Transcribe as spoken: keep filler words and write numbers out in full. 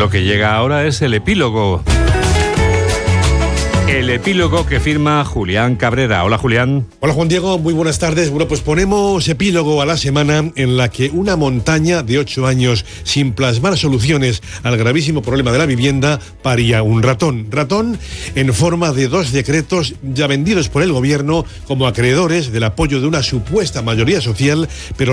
lo que llega ahora es el epílogo. El epílogo que firma Julián Cabrera. Hola, Julián. Hola, Juan Diego, muy buenas tardes. Bueno, pues ponemos epílogo a la semana en la que una montaña de ocho años sin plasmar soluciones al gravísimo problema de la vivienda paría un ratón. Ratón en forma de dos decretos ya vendidos por el gobierno como acreedores del apoyo de una supuesta mayoría social, pero